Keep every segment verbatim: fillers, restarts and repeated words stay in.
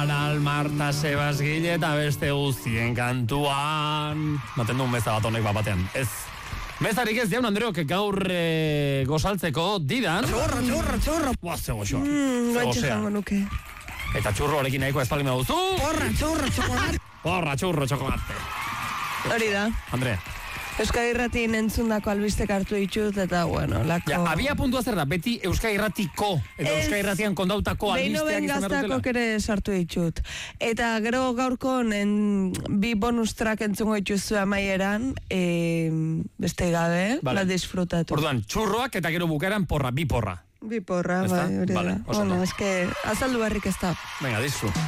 Anal Marta Sebasgile eta beste guztien kantuan. Maten duen meza bat honek batean. Ez. Mezarik ez jaun Andreok gaur e, gozaltzeko didan. Txorra, txorra, txorra. Boa, ze goxoa. Mm, Gaitxe jango nuke. Eta txurro horekin nahiko espaldi me duzu. Porra, txorra, txokolate. Porra, txurro, txokolate. Hori da. Andre. Euskal Irratin entzundako albistek hartu ditut, eta bueno, lako... Ja, abia puntua zer da, beti Euskal Irratiko, eta Euskal Irratian kondautako albisteak izan behar dutela. Gaztakok ere sartu ditut. Eta gero gaurko en, bi bonus track entzungo dituzu amaieran, e, beste gabe, vale. La disfrutatu. Orduan, txurroak eta gero bukaeran porra, bi porra. Bi porra, bai, hori vale, da. Bueno, eske, azaldu barrik ez da. Venga, disfruta.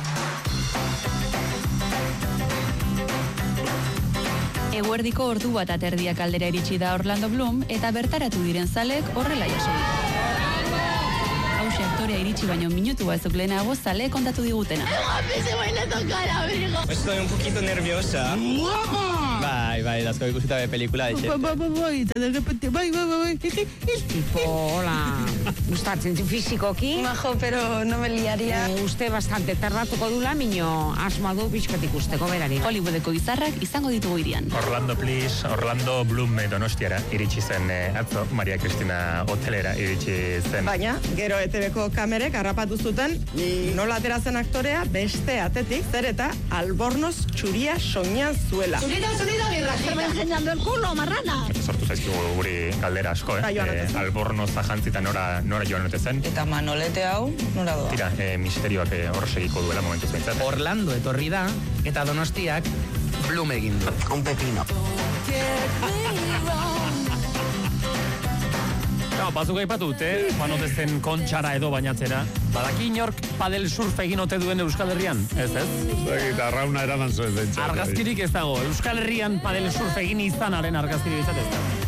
Eguerdiko ordu bat aterdiak aldera iritsi da Orlando Bloom eta bertaratu diren zalek horrela jaso ditu. Hauxe aktorea iritsi baino minutu batzuk lehenago zale kontatu digutena. Estoy un poquito nerviosa. Bai, bai, asko ikusita be pelikula etxe. Bai, bai, bai, eta de repente, bai, bai, bai, tipo, hola, gustatzen zu fizikoki? Majo, pero no me liaria. E, uste bastante tardatuko dula, mino asmoa du pixkat ikusteko berari. Hollywoodeko izarrak izango ditugu irian. Orlando Please, Orlando Bloom Donostiara iritsi zen eh, atzo, Maria Cristina hotelera iritsi zen. Baina, gero E T Bko kamerek harrapatu zuten, nola atera zen aktorea beste atetik, zer eta albornoz txuria soinean zuela. Zurita, zurita, birra, se me enseñando el culo, marrana. Eta sortu zaizkigu guri galdera asko, eh? eh albornoza jantzita nora, nora joan ote zen. Eta manolete hau, nora doa? Tira, eh, misterioak eh, hor segiko duela momentu zaintzat. Orlando etorri da, eta Donostiak Bloom egin du. Un pepino. Gau, batzuk aipatu dute, joan otezen kontxara edo bainatzera. Badaki inork padel surf egin ote duen Euskal Herrian, ez ez? Eta rauna eraman zuen. Argazkirik ez dago, Euskal Herrian padel surf egin izanaren argazkirik ez da.